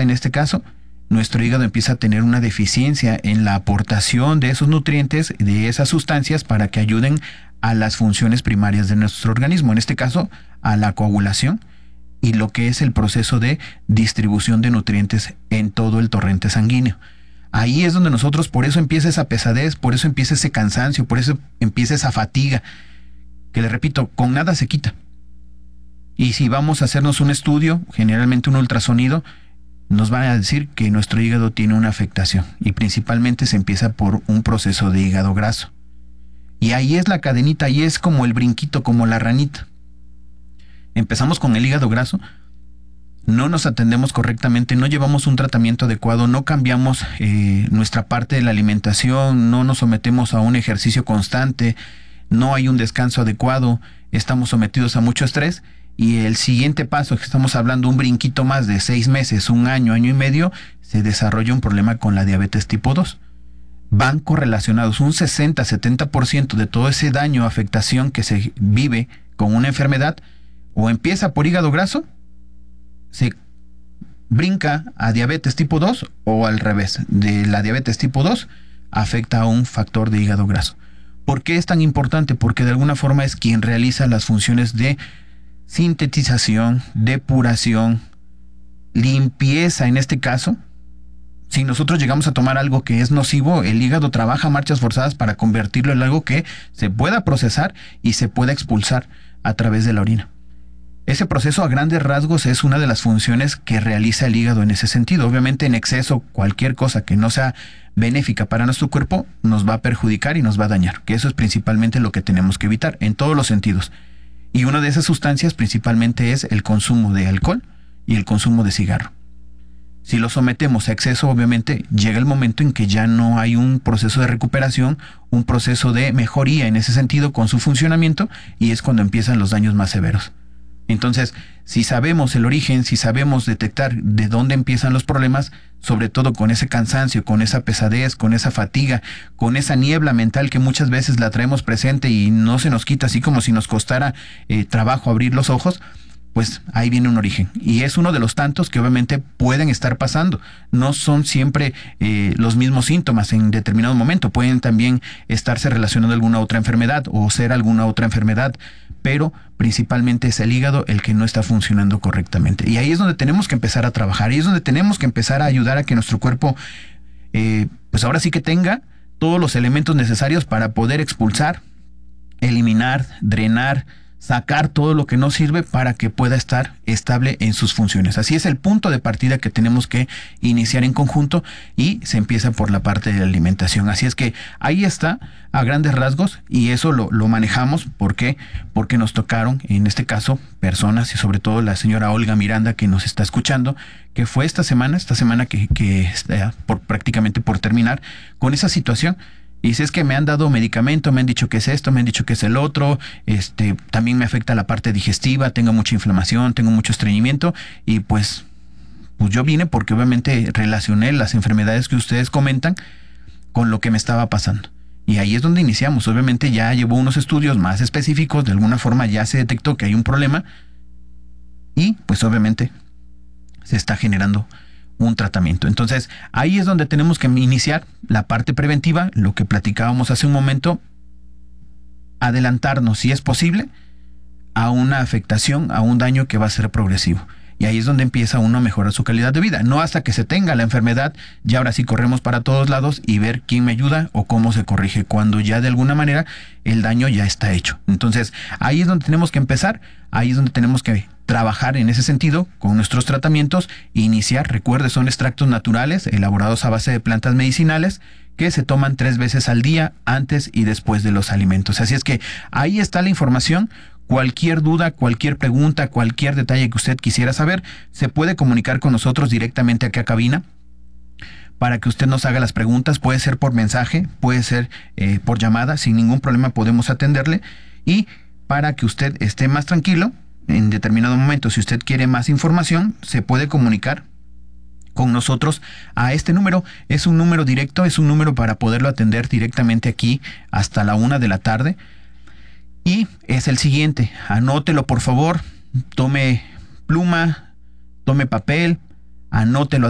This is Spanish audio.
pasa en este caso? Nuestro hígado empieza a tener una deficiencia en la aportación de esos nutrientes, de esas sustancias para que ayuden a las funciones primarias de nuestro organismo, en este caso a la coagulación y lo que es el proceso de distribución de nutrientes en todo el torrente sanguíneo. Ahí es donde nosotros, por eso empieza esa pesadez, por eso empieza ese cansancio, por eso empieza esa fatiga, que le repito, con nada se quita. Y si vamos a hacernos un estudio, generalmente un ultrasonido, nos van a decir que nuestro hígado tiene una afectación y principalmente se empieza por un proceso de hígado graso. Y ahí es la cadenita, ahí es como el brinquito, como la ranita. Empezamos con el hígado graso, no nos atendemos correctamente, no llevamos un tratamiento adecuado, no cambiamos nuestra parte de la alimentación, no nos sometemos a un ejercicio constante, no hay un descanso adecuado, estamos sometidos a mucho estrés. Y el siguiente paso, que estamos hablando un brinquito más de 6 meses, 1 año, año y medio, se desarrolla un problema con la diabetes tipo 2. Van correlacionados, un 60-70% de todo ese daño, afectación que se vive con una enfermedad, o empieza por hígado graso, se brinca a diabetes tipo 2, o al revés, de la diabetes tipo 2 afecta a un factor de hígado graso. ¿Por qué es tan importante? Porque de alguna forma es quien realiza las funciones de sintetización, depuración, limpieza en este caso. Si nosotros llegamos a tomar algo que es nocivo, el hígado trabaja a marchas forzadas para convertirlo en algo que se pueda procesar y se pueda expulsar a través de la orina. Ese proceso a grandes rasgos es una de las funciones que realiza el hígado en ese sentido. Obviamente en exceso, cualquier cosa que no sea benéfica para nuestro cuerpo nos va a perjudicar y nos va a dañar, que eso es principalmente lo que tenemos que evitar en todos los sentidos. Y una de esas sustancias principalmente es el consumo de alcohol y el consumo de cigarro. Si lo sometemos a exceso, obviamente llega el momento en que ya no hay un proceso de recuperación, un proceso de mejoría en ese sentido con su funcionamiento, y es cuando empiezan los daños más severos. Entonces, si sabemos el origen, si sabemos detectar de dónde empiezan los problemas, sobre todo con ese cansancio, con esa pesadez, con esa fatiga, con esa niebla mental que muchas veces la traemos presente y no se nos quita, así como si nos costara trabajo abrir los ojos, pues ahí viene un origen. Y es uno de los tantos que obviamente pueden estar pasando. No son siempre los mismos síntomas en determinado momento. Pueden también estarse relacionando a alguna otra enfermedad o ser alguna otra enfermedad, pero principalmente es el hígado el que no está funcionando correctamente. Y ahí es donde tenemos que empezar a trabajar, ahí es donde tenemos que empezar a ayudar a que nuestro cuerpo, pues ahora sí que tenga todos los elementos necesarios para poder expulsar, eliminar, drenar, sacar todo lo que no sirve para que pueda estar estable en sus funciones. Así es el punto de partida que tenemos que iniciar en conjunto, y se empieza por la parte de la alimentación. Así es que ahí está a grandes rasgos, y eso lo manejamos. ¿Por qué? Porque nos tocaron, en este caso, personas, y sobre todo la señora Olga Miranda, que nos está escuchando, que fue esta semana que está prácticamente por terminar con esa situación. Y si es que me han dado medicamento, me han dicho que es esto, me han dicho que es el otro, también me afecta la parte digestiva, tengo mucha inflamación, tengo mucho estreñimiento, y pues yo vine porque obviamente relacioné las enfermedades que ustedes comentan con lo que me estaba pasando. Y ahí es donde iniciamos. Obviamente ya llevó unos estudios más específicos, de alguna forma ya se detectó que hay un problema, y pues obviamente se está generando un tratamiento. Entonces, ahí es donde tenemos que iniciar la parte preventiva, lo que platicábamos hace un momento, adelantarnos, si es posible, a una afectación, a un daño que va a ser progresivo. Y ahí es donde empieza uno a mejorar su calidad de vida. No hasta que se tenga la enfermedad, ya ahora sí corremos para todos lados y ver quién me ayuda o cómo se corrige, cuando ya de alguna manera el daño ya está hecho. Entonces, ahí es donde tenemos que empezar, ahí es donde tenemos que trabajar en ese sentido con nuestros tratamientos e iniciar. Recuerde, son extractos naturales elaborados a base de plantas medicinales que se toman 3 veces al día, antes y después de los alimentos. Así es que ahí está la información. Cualquier duda, cualquier pregunta, cualquier detalle que usted quisiera saber, se puede comunicar con nosotros directamente aquí a cabina para que usted nos haga las preguntas. Puede ser por mensaje, puede ser por llamada, sin ningún problema podemos atenderle. Y para que usted esté más tranquilo, en determinado momento, si usted quiere más información, se puede comunicar con nosotros a este número. Es un número directo, es un número para poderlo atender directamente aquí hasta la 1 de la tarde. Y es el siguiente, anótelo por favor, tome pluma, tome papel, anótelo